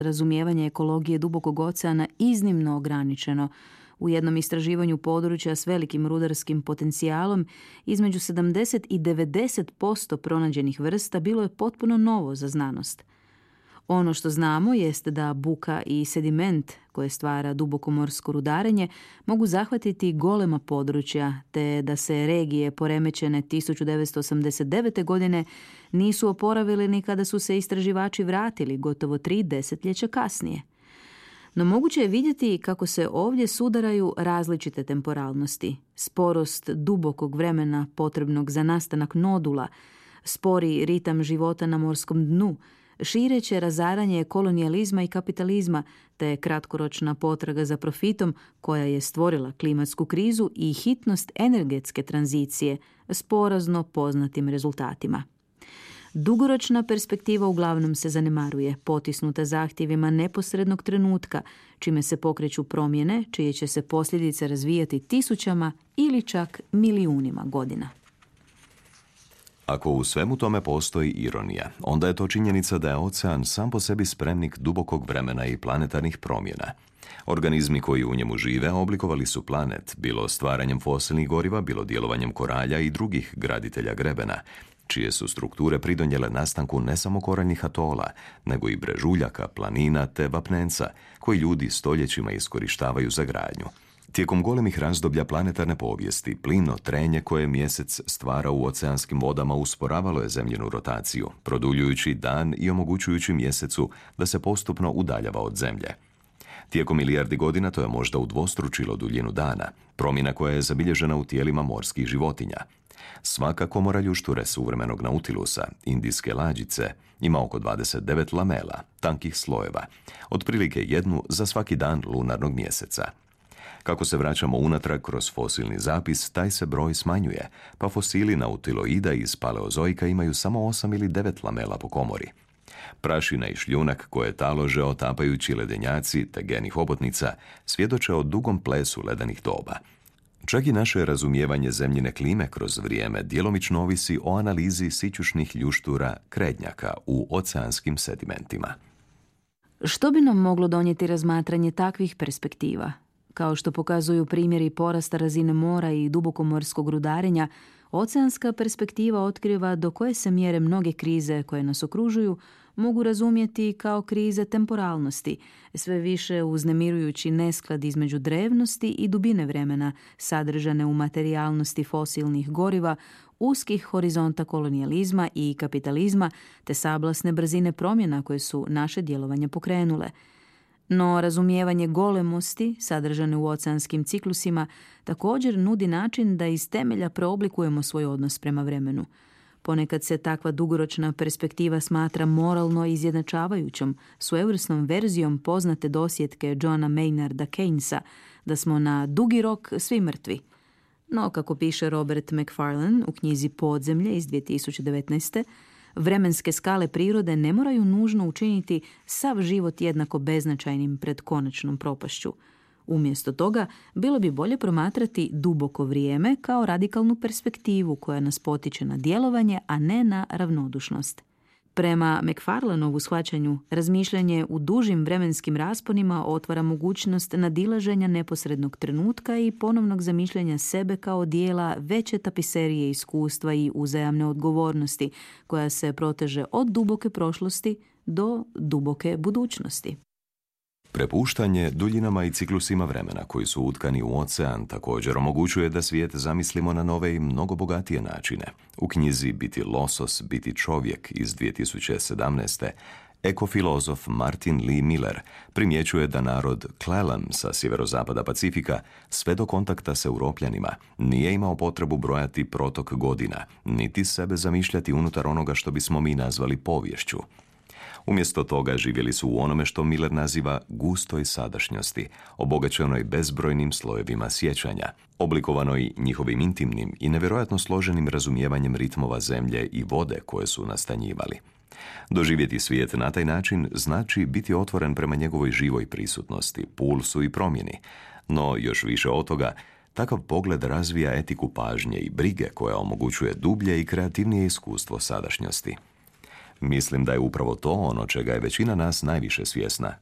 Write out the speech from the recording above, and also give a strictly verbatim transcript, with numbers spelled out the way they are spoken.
Razumijevanje ekologije dubokog oceana iznimno ograničeno. U jednom istraživanju područja s velikim rudarskim potencijalom između sedamdeset i devedeset posto pronađenih vrsta bilo je potpuno novo za znanost. Ono što znamo jeste da buka i sediment koje stvara dubokomorsko rudarenje mogu zahvatiti golema područja, te da se regije poremećene tisuću devetsto osamdeset devete. godine nisu oporavili ni kada su se istraživači vratili gotovo tri desetljeća kasnije. No moguće je vidjeti kako se ovdje sudaraju različite temporalnosti, sporost dubokog vremena potrebnog za nastanak nodula, spori ritam života na morskom dnu, šireće razaranje kolonijalizma i kapitalizma, te kratkoročna potraga za profitom koja je stvorila klimatsku krizu i hitnost energetske tranzicije s porazno poznatim rezultatima. Dugoročna perspektiva uglavnom se zanemaruje, potisnuta zahtjevima neposrednog trenutka, čime se pokreću promjene, čije će se posljedice razvijati tisućama ili čak milijunima godina. Ako u svemu tome postoji ironija, onda je to činjenica da je ocean sam po sebi spremnik dubokog vremena i planetarnih promjena. Organizmi koji u njemu žive oblikovali su planet, bilo stvaranjem fosilnih goriva, bilo djelovanjem koralja i drugih graditelja grebena, čije su strukture pridonijele nastanku ne samo koraljnih atola, nego i brežuljaka, planina te vapnenca, koji ljudi stoljećima iskorištavaju za gradnju. Tijekom golemih razdoblja planetarne povijesti, plimno trenje koje mjesec stvara u oceanskim vodama usporavalo je zemljinu rotaciju, produljujući dan i omogućujući mjesecu da se postupno udaljava od zemlje. Tijekom milijardi godina to je možda udvostručilo duljinu dana, promjena koja je zabilježena u tijelima morskih životinja. Svaka komora ljušture suvremenog nautilusa, indijske lađice, ima oko dvadeset devet lamela, tankih slojeva, otprilike jednu za svaki dan lunarnog mjeseca. Kako se vraćamo unatrag kroz fosilni zapis, taj se broj smanjuje, pa fosili nautiloida iz paleozoika imaju samo osam ili devet lamela po komori. Prašina i šljunak koje talože otapajući ledenjaci te geni hobotnica svjedoče o dugom plesu ledenih doba. Čak i naše razumijevanje zemljine klime kroz vrijeme djelomično ovisi o analizi sićušnih ljuštura krednjaka u oceanskim sedimentima. Što bi nam moglo donijeti razmatranje takvih perspektiva? Kao što pokazuju primjeri porasta razine mora i dubokomorskog rudarenja, oceanska perspektiva otkriva do koje se mjere mnoge krize koje nas okružuju mogu razumjeti kao krize temporalnosti, sve više uznemirujući nesklad između drevnosti i dubine vremena, sadržane u materijalnosti fosilnih goriva, uskih horizonta kolonijalizma i kapitalizma, te sablasne brzine promjena koje su naše djelovanje pokrenule. No razumijevanje golemosti, sadržane u oceanskim ciklusima, također nudi način da iz temelja preoblikujemo svoj odnos prema vremenu. Ponekad se takva dugoročna perspektiva smatra moralno izjednačavajućom, svojevrsnom verzijom poznate dosjetke Johna Maynarda Keynesa, da smo na dugi rok svi mrtvi. No, kako piše Robert Macfarlane u knjizi Podzemlje iz dvije tisuće devetnaeste. vremenske skale prirode ne moraju nužno učiniti sav život jednako beznačajnim pred konačnom propašću. Umjesto toga, bilo bi bolje promatrati duboko vrijeme kao radikalnu perspektivu koja nas potiče na djelovanje, a ne na ravnodušnost. Prema Macfarlanovu shvaćanju, razmišljanje u dužim vremenskim rasponima otvara mogućnost nadilaženja neposrednog trenutka i ponovnog zamišljanja sebe kao dijela veće tapiserije iskustva i uzajamne odgovornosti, koja se proteže od duboke prošlosti do duboke budućnosti. Prepuštanje duljinama i ciklusima vremena koji su utkani u ocean također omogućuje da svijet zamislimo na nove i mnogo bogatije načine. U knjizi Biti losos, biti čovjek iz dvije tisuće sedamnaeste. ekofilozof Martin Lee Miller primjećuje da narod Klelan sa sjeverozapada Pacifika sve do kontakta s Europljanima nije imao potrebu brojati protok godina, niti sebe zamišljati unutar onoga što bismo mi nazvali poviješću. Umjesto toga živjeli su u onome što Miller naziva gustoj sadašnjosti, obogaćenoj bezbrojnim slojevima sjećanja, oblikovanoj njihovim intimnim i nevjerojatno složenim razumijevanjem ritmova zemlje i vode koje su nastanjivali. Doživjeti svijet na taj način znači biti otvoren prema njegovoj živoj prisutnosti, pulsu i promjeni, no još više od toga, takav pogled razvija etiku pažnje i brige koja omogućuje dublje i kreativnije iskustvo sadašnjosti. Mislim da je upravo to ono čega je većina nas najviše svjesna.